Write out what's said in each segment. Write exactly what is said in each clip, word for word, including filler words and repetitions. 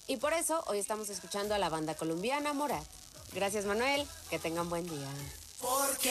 Y por eso hoy estamos escuchando a la banda colombiana Morat. Gracias, Manuel, que tengan buen día. Porque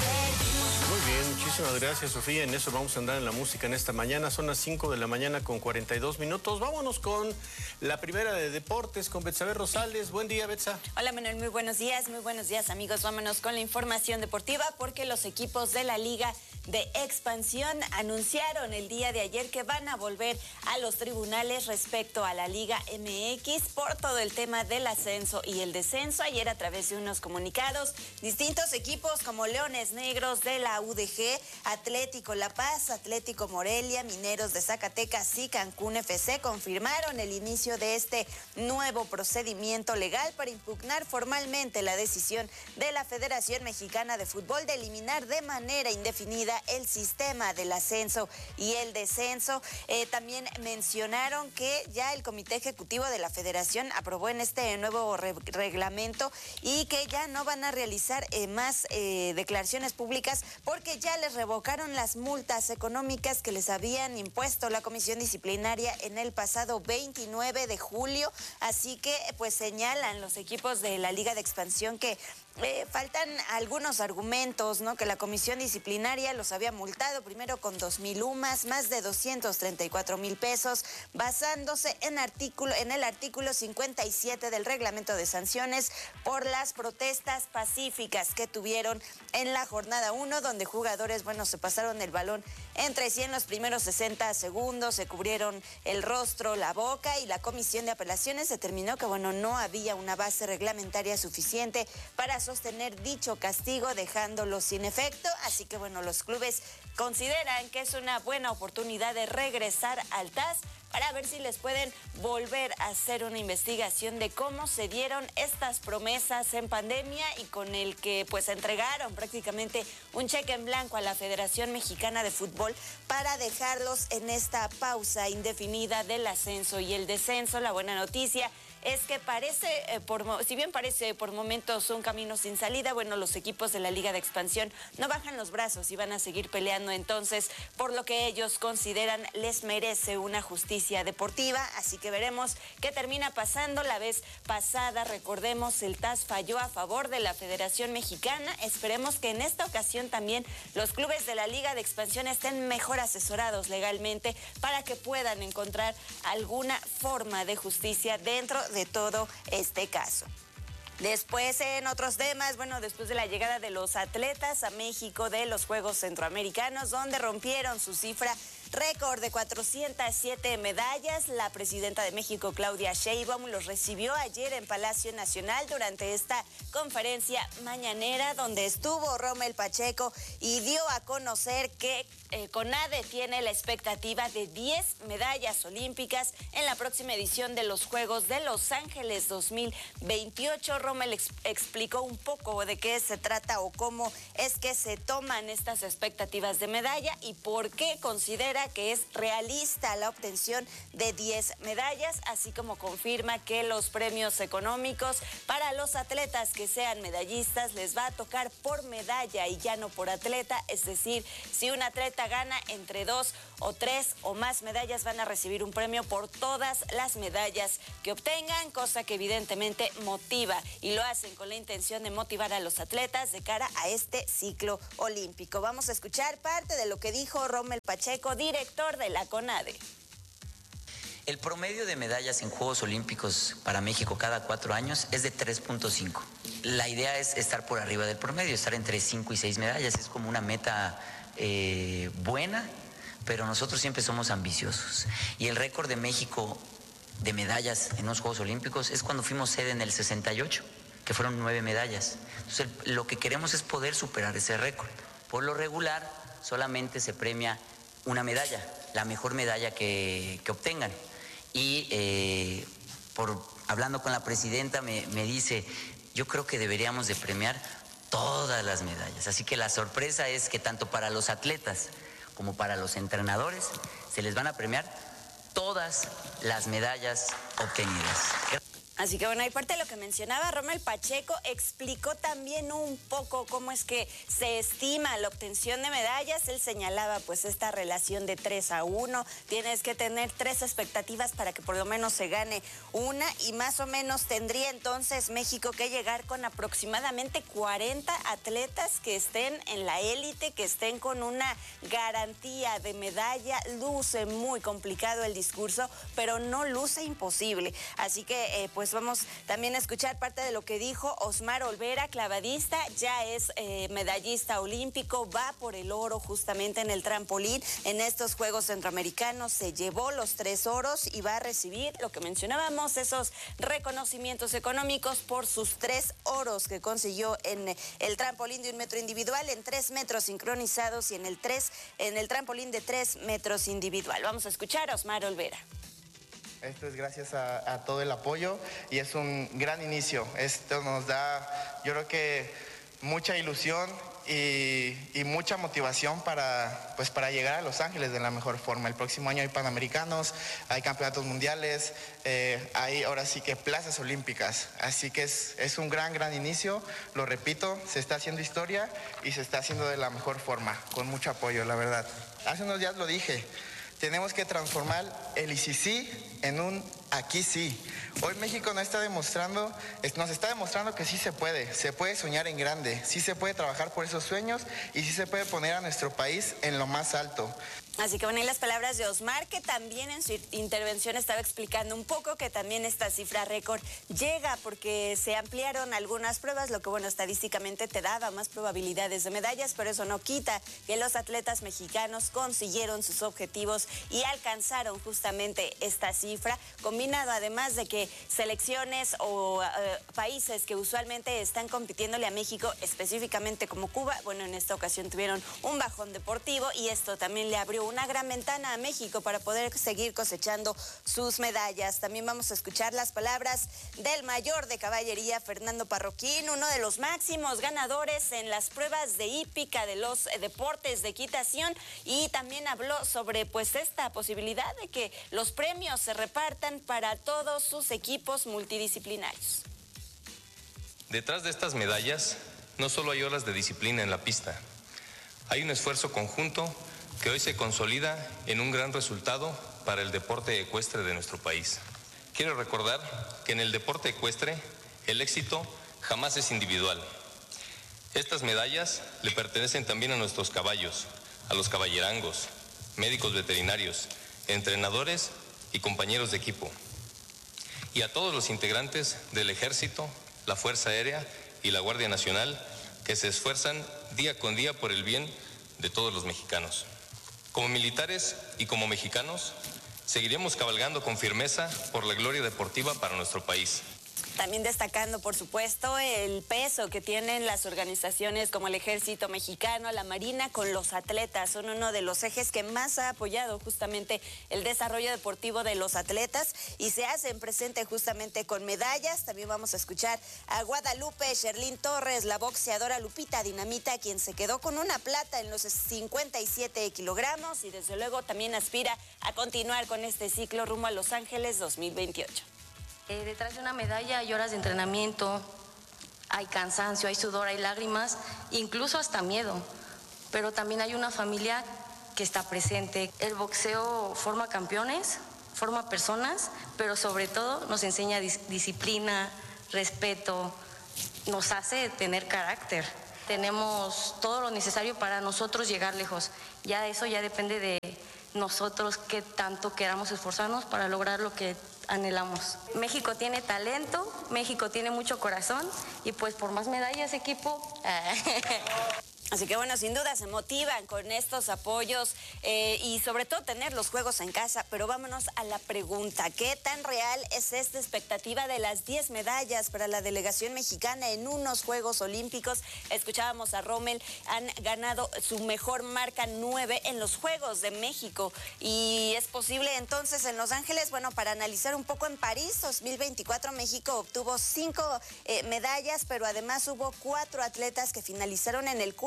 Muy bien, muchísimas gracias, Sofía. En eso vamos a andar en la música en esta mañana. Son las cinco de la mañana con cuarenta y dos minutos. Vámonos con la primera de deportes, con Betsabe Rosales. Buen día, Betsa. Hola, Manuel, muy buenos días, muy buenos días, amigos. Vámonos con la información deportiva porque los equipos de la Liga de Expansión anunciaron el día de ayer que van a volver a los tribunales respecto a la Liga M X por todo el tema del ascenso y el descenso. Ayer, a través de unos comunicados, distintos equipos como Leones Negros de la U D G, Atlético La Paz, Atlético Morelia, Mineros de Zacatecas y Cancún F C confirmaron el inicio de este nuevo procedimiento legal para impugnar formalmente la decisión de la Federación Mexicana de Fútbol de eliminar de manera indefinida el sistema del ascenso y el descenso. Eh, también mencionaron que ya el Comité Ejecutivo de la Federación aprobó en este nuevo re reglamento y que ya no van a realizar eh, más eh, declaraciones públicas porque ya les revocaron las multas económicas que les habían impuesto la Comisión Disciplinaria en el pasado veintinueve de julio. Así que pues señalan los equipos de la Liga de Expansión que Eh, faltan algunos argumentos, ¿no? Que la comisión disciplinaria los había multado primero con dos mil UMAS, más de doscientos treinta y cuatro mil pesos, basándose en artículo, en el artículo cincuenta y siete del reglamento de sanciones por las protestas pacíficas que tuvieron en la jornada uno, donde jugadores, bueno, se pasaron el balón entre sí en los primeros sesenta segundos, se cubrieron el rostro, la boca, y la comisión de apelaciones determinó que, bueno, no había una base reglamentaria suficiente para sostener dicho castigo, dejándolo sin efecto. Así que, bueno, los clubes consideran que es una buena oportunidad de regresar al T A S para ver si les pueden volver a hacer una investigación de cómo se dieron estas promesas en pandemia y con el que pues entregaron prácticamente un cheque en blanco a la Federación Mexicana de Fútbol para dejarlos en esta pausa indefinida del ascenso y el descenso. La buena noticia es que parece, eh, por, si bien parece por momentos un camino sin salida, bueno, los equipos de la Liga de Expansión no bajan los brazos y van a seguir peleando entonces por lo que ellos consideran les merece una justicia deportiva. Así que veremos qué termina pasando. La vez pasada, recordemos, el T A S falló a favor de la Federación Mexicana. Esperemos que en esta ocasión también los clubes de la Liga de Expansión estén mejor asesorados legalmente para que puedan encontrar alguna forma de justicia dentro de todo este caso. Después, en otros temas, bueno, después de la llegada de los atletas a México de los Juegos Centroamericanos, donde rompieron su cifra récord de cuatrocientas siete medallas, la presidenta de México, Claudia Sheinbaum, los recibió ayer en Palacio Nacional durante esta conferencia mañanera, donde estuvo Rommel Pacheco y dio a conocer que Eh, CONADE tiene la expectativa de diez medallas olímpicas en la próxima edición de los Juegos de Los Ángeles dos mil veintiocho. Rommel ex explicó un poco de qué se trata o cómo es que se toman estas expectativas de medalla y por qué considera que es realista la obtención de diez medallas, así como confirma que los premios económicos para los atletas que sean medallistas les va a tocar por medalla y ya no por atleta, es decir, si un atleta gana entre dos o tres o más medallas, van a recibir un premio por todas las medallas que obtengan, cosa que evidentemente motiva y lo hacen con la intención de motivar a los atletas de cara a este ciclo olímpico. Vamos a escuchar parte de lo que dijo Rommel Pacheco, director de la CONADE. El promedio de medallas en Juegos Olímpicos para México cada cuatro años es de tres punto cinco. La idea es estar por arriba del promedio, estar entre cinco y seis medallas. Es como una meta eh, buena, pero nosotros siempre somos ambiciosos. Y el récord de México de medallas en los Juegos Olímpicos es cuando fuimos sede en el sesenta y ocho, que fueron nueve medallas. Entonces, el, lo que queremos es poder superar ese récord. Por lo regular, solamente se premia una medalla, la mejor medalla que, que obtengan. Y eh, por, hablando con la presidenta me, me dice, yo creo que deberíamos de premiar todas las medallas. Así que la sorpresa es que tanto para los atletas como para los entrenadores se les van a premiar todas las medallas obtenidas. Así que bueno, y parte de lo que mencionaba Rommel Pacheco, explicó también un poco cómo es que se estima la obtención de medallas. Él señalaba pues esta relación de tres a uno, tienes que tener tres expectativas para que por lo menos se gane una, y más o menos tendría entonces México que llegar con aproximadamente cuarenta atletas que estén en la élite, que estén con una garantía de medalla. Luce muy complicado el discurso, pero no luce imposible. Así que eh, pues vamos también a escuchar parte de lo que dijo Osmar Olvera, clavadista, ya es eh, medallista olímpico, va por el oro justamente en el trampolín en estos Juegos Centroamericanos, se llevó los tres oros y va a recibir lo que mencionábamos, esos reconocimientos económicos por sus tres oros que consiguió en el trampolín de un metro individual, en tres metros sincronizados y en el tres, en el trampolín de tres metros individual. Vamos a escuchar a Osmar Olvera. Esto es gracias a, a todo el apoyo y es un gran inicio. Esto nos da, yo creo que mucha ilusión y, y mucha motivación para, pues, para llegar a Los Ángeles de la mejor forma. El próximo año hay Panamericanos, hay campeonatos mundiales, eh, hay ahora sí que plazas olímpicas. Así que es, es un gran, gran inicio. Lo repito, se está haciendo historia y se está haciendo de la mejor forma, con mucho apoyo, la verdad. Hace unos días lo dije. Tenemos que transformar el y si sí en un aquí sí. Hoy México nos está demostrando, nos está demostrando que sí se puede, se puede soñar en grande, sí se puede trabajar por esos sueños y sí se puede poner a nuestro país en lo más alto. Así que bueno, y las palabras de Osmar, que también en su intervención estaba explicando un poco que también esta cifra récord llega porque se ampliaron algunas pruebas, lo que bueno, estadísticamente te daba más probabilidades de medallas, pero eso no quita que los atletas mexicanos consiguieron sus objetivos y alcanzaron justamente esta cifra, combinado además de que selecciones o uh, países que usualmente están compitiéndole a México, específicamente como Cuba, bueno, en esta ocasión tuvieron un bajón deportivo y esto también le abrió una gran ventana a México para poder seguir cosechando sus medallas. También vamos a escuchar las palabras del mayor de caballería, Fernando Parroquín, uno de los máximos ganadores en las pruebas de hípica de los deportes de equitación, y también habló sobre pues esta posibilidad de que los premios se repartan para todos sus equipos multidisciplinarios. Detrás de estas medallas no solo hay horas de disciplina en la pista, hay un esfuerzo conjunto que hoy se consolida en un gran resultado para el deporte ecuestre de nuestro país. Quiero recordar que en el deporte ecuestre el éxito jamás es individual. Estas medallas le pertenecen también a nuestros caballos, a los caballerangos, médicos veterinarios, entrenadores y compañeros de equipo, y a todos los integrantes del Ejército, la Fuerza Aérea y la Guardia Nacional que se esfuerzan día con día por el bien de todos los mexicanos. Como militares y como mexicanos, seguiremos cabalgando con firmeza por la gloria deportiva para nuestro país. También destacando, por supuesto, el peso que tienen las organizaciones como el Ejército Mexicano, la Marina, con los atletas. Son uno de los ejes que más ha apoyado justamente el desarrollo deportivo de los atletas y se hacen presente justamente con medallas. También vamos a escuchar a Guadalupe Sherlyn Torres, la boxeadora Lupita Dinamita, quien se quedó con una plata en los cincuenta y siete kilogramos y desde luego también aspira a continuar con este ciclo rumbo a Los Ángeles dos mil veintiocho. Eh, detrás de una medalla hay horas de entrenamiento, hay cansancio, hay sudor, hay lágrimas, incluso hasta miedo, pero también hay una familia que está presente. El boxeo forma campeones, forma personas, pero sobre todo nos enseña dis- disciplina, respeto, nos hace tener carácter. Tenemos todo lo necesario para nosotros llegar lejos. Ya eso ya depende de nosotros qué tanto queramos esforzarnos para lograr lo que anhelamos. México tiene talento, México tiene mucho corazón y pues por más medallas, equipo. Así que bueno, sin duda se motivan con estos apoyos eh, y sobre todo tener los juegos en casa. Pero vámonos a la pregunta, ¿qué tan real es esta expectativa de las diez medallas para la delegación mexicana en unos Juegos Olímpicos? Escuchábamos a Rommel, han ganado su mejor marca nueve en los Juegos de México. Y es posible entonces en Los Ángeles, bueno, para analizar un poco en París dos mil veinticuatro, México obtuvo cinco eh, medallas, pero además hubo cuatro atletas que finalizaron en el cuarto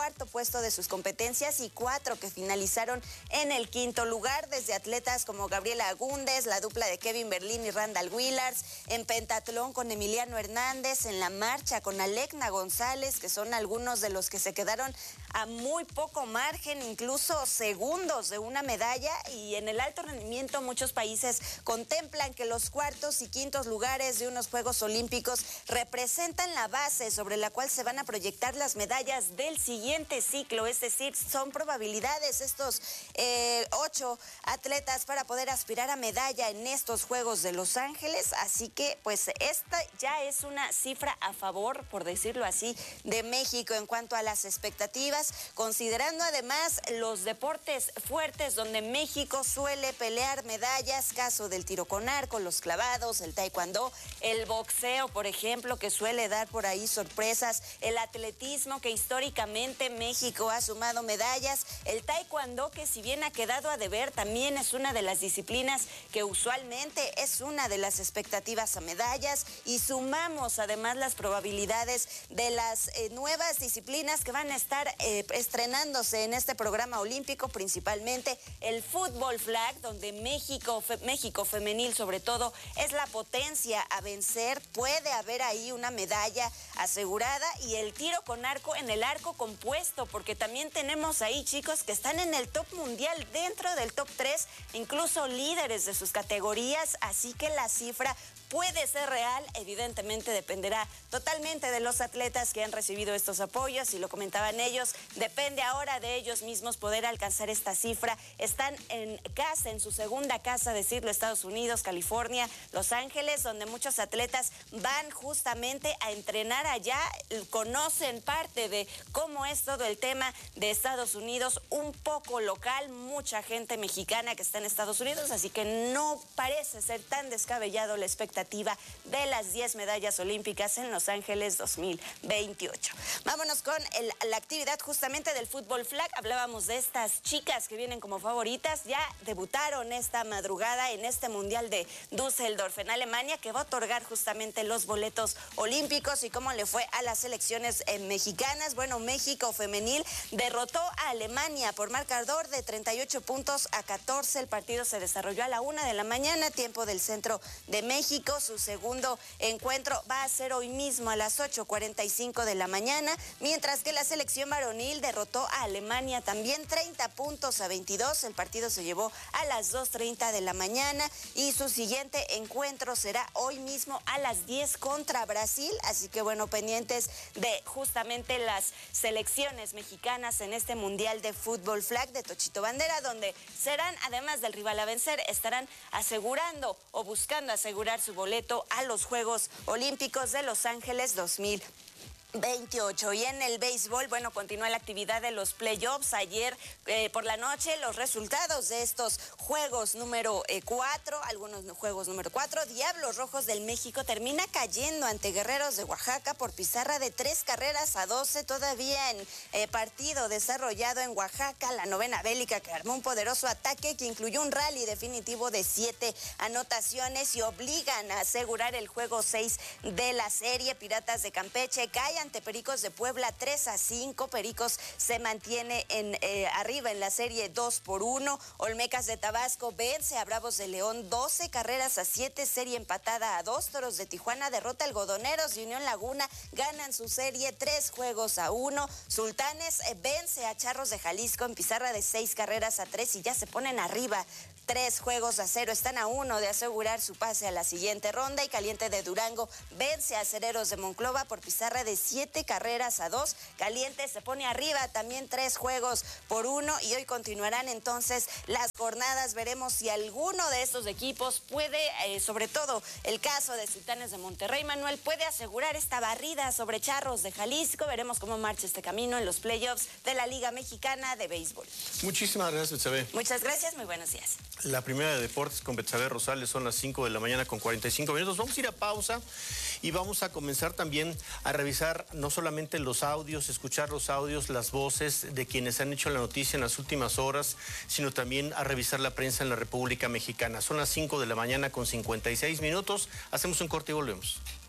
cuarto puesto de sus competencias y cuatro que finalizaron en el quinto lugar, desde atletas como Gabriela Agúndez, la dupla de Kevin Berlín y Randall Willars, en pentatlón con Emiliano Hernández, en la marcha con Alecna González, que son algunos de los que se quedaron a muy poco margen, incluso segundos de una medalla, y en el alto rendimiento muchos países contemplan que los cuartos y quintos lugares de unos Juegos Olímpicos representan la base sobre la cual se van a proyectar las medallas del siguiente ciclo, es decir, son probabilidades estos eh, ocho atletas para poder aspirar a medalla en estos Juegos de Los Ángeles, así que pues esta ya es una cifra a favor, por decirlo así, de México en cuanto a las expectativas, considerando además los deportes fuertes donde México suele pelear medallas, caso del tiro con arco, los clavados, el taekwondo, el boxeo, por ejemplo, que suele dar por ahí sorpresas, el atletismo, que históricamente México ha sumado medallas, el taekwondo, que si bien ha quedado a deber, también es una de las disciplinas que usualmente es una de las expectativas a medallas, y sumamos además las probabilidades de las eh, nuevas disciplinas que van a estar eh, estrenándose en este programa olímpico, principalmente el fútbol flag, donde México, fe, México femenil sobre todo es la potencia a vencer, puede haber ahí una medalla asegurada, y el tiro con arco en el arco compuesto, porque también tenemos ahí chicos que están en el top mundial, dentro del top tres, incluso líderes de sus categorías, así que la cifra puede ser real, evidentemente dependerá totalmente de los atletas que han recibido estos apoyos, y lo comentaban ellos, depende ahora de ellos mismos poder alcanzar esta cifra. Están en casa, en su segunda casa, decirlo, Estados Unidos, California, Los Ángeles, donde muchos atletas van justamente a entrenar allá, conocen parte de cómo es todo el tema de Estados Unidos, un poco local, mucha gente mexicana que está en Estados Unidos, así que no parece ser tan descabellado el espectáculo de las diez medallas olímpicas en Los Ángeles dos mil veintiocho. Vámonos con el, la actividad justamente del fútbol flag. Hablábamos de estas chicas que vienen como favoritas. Ya debutaron esta madrugada en este Mundial de Düsseldorf en Alemania, que va a otorgar justamente los boletos olímpicos. ¿Y cómo le fue a las selecciones eh, mexicanas? Bueno, México femenil derrotó a Alemania por marcador de treinta y ocho puntos a catorce. El partido se desarrolló a la una de la mañana, tiempo del centro de México. Su segundo encuentro va a ser hoy mismo a las ocho cuarenta y cinco de la mañana, mientras que la selección varonil derrotó a Alemania también treinta puntos a veintidós. El partido se llevó a las dos treinta de la mañana, y su siguiente encuentro será hoy mismo a las diez contra Brasil. Así que bueno, pendientes de justamente las selecciones mexicanas en este Mundial de Fútbol Flag de Tochito Bandera, donde serán, además del rival a vencer, estarán asegurando o buscando asegurar su boleto a los Juegos Olímpicos de Los Ángeles dos mil veintiocho. Y en el béisbol, bueno, continúa la actividad de los playoffs. Ayer eh, por la noche, los resultados de estos juegos número cuatro, algunos juegos número cuatro, Diablos Rojos del México termina cayendo ante Guerreros de Oaxaca por pizarra de tres carreras a doce, todavía en eh, partido desarrollado en Oaxaca, la novena bélica, que armó un poderoso ataque que incluyó un rally definitivo de siete anotaciones y obligan a asegurar el juego seis de la serie. Piratas de Campeche caen ante Pericos de Puebla tres a cinco. Pericos se mantiene en eh, arriba en la serie dos por uno. Olmecas de Tabasco vence a Bravos de León doce carreras a siete, serie empatada a dos. Toros de Tijuana derrota a Algodoneros, y Unión Laguna ganan su serie tres juegos a uno. Sultanes eh, vence a Charros de Jalisco en pizarra de seis carreras a tres, y ya se ponen arriba tres juegos a cero. Están a uno de asegurar su pase a la siguiente ronda. Y Caliente de Durango vence a Acereros de Monclova por pizarra de siete carreras a dos. Caliente se pone arriba también tres juegos por uno, y hoy continuarán entonces las jornadas. Veremos si alguno de estos equipos puede, eh, sobre todo el caso de Sultanes de Monterrey, Manuel, puede asegurar esta barrida sobre Charros de Jalisco. Veremos cómo marcha este camino en los playoffs de la Liga Mexicana de Béisbol. Muchísimas gracias, Betsabe. Muchas gracias, muy buenos días. La primera de deportes con Betsabe Rosales, son las cinco de la mañana con cuarenta y cinco minutos. Vamos a ir a pausa y vamos a comenzar también a revisar no solamente los audios, escuchar los audios, las voces de quienes han hecho la noticia en las últimas horas, sino también a revisar la prensa en la República Mexicana. Son las cinco de la mañana con cincuenta y seis minutos. Hacemos un corte y volvemos.